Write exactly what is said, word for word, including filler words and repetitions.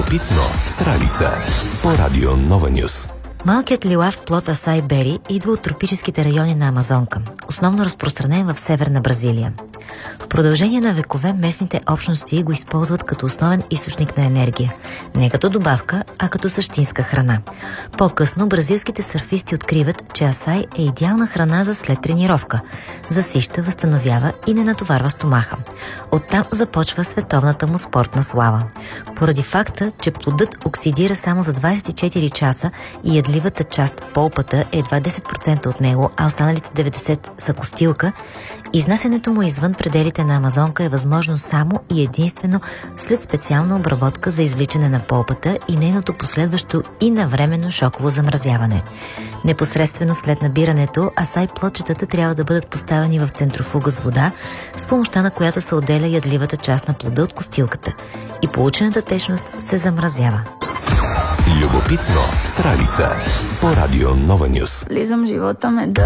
Любопитно с Ралица по Радио Нова Нюс. Малкият лилав плод Асай Бери идва от тропическите райони на Амазонка, основно разпространен в северна Бразилия. В продължение на векове местните общности го използват като основен източник на енергия, не като добавка, а като същинска храна. По-късно бразилските сърфисти откриват, че асай е идеална храна за след тренировка. Засища, възстановява и не натоварва стомаха. Оттам започва световната му спортна слава. Поради факта, че плодът оксидира само за двадесет и четири часа и ядливата част, полпата, е едва десет процента от него, а останалите деветдесет процента са костилка, изнасянето му извън пределите на Амазонка е възможно само и единствено след специална обработка за извличане на полпата и нейното последващо и навременно шоково замразяване. Непосредствено след набирането, асай плодчетата трябва да бъдат поставени в центрофуга с вода, с помощта на която се отделя ядливата част на плода от костилката и получената течност се замразява. Любопитно с Ралица по Радио Нова Нюс. Лизам живота ме да